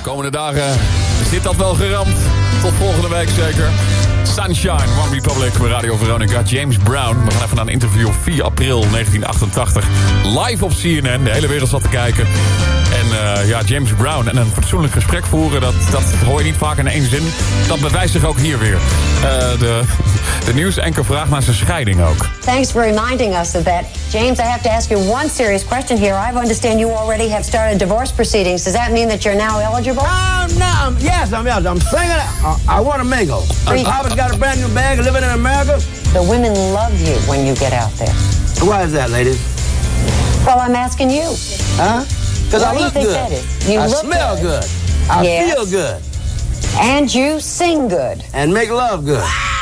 Komende dagen zit dat wel geramd. Tot volgende week zeker. Sunshine, One Republic bij Radio Veronica. James Brown. We gaan even naar een interview op 4 april 1988. Live op CNN. De hele wereld zat te kijken. En James Brown en een fatsoenlijk gesprek voeren... dat hoor je niet vaak in één zin. Dat bewijst zich ook hier weer. De nieuwsanker vraagt naar zijn scheiding ook. Thanks for reminding us of that. James, I have to ask you one serious question here. I understand you already have started divorce proceedings. Does that mean that you're now eligible? Yes, I'm eligible. I'm single. I want to mingle. Papa's got a brand new bag living in America. The women love you when you get out there. Why is that, ladies? Well, I'm asking you. Huh? Because I Why do you look think good. that is? You I look smell good. good. I Yes. feel good. And you sing good. And make love good.